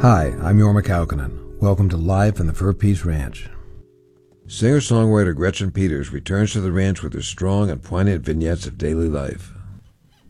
Hi, I'm Jorma Kaukonen. Welcome to Live from the Fur Peace Ranch. Singer-songwriter Gretchen Peters returns to the ranch with her strong and poignant vignettes of daily life.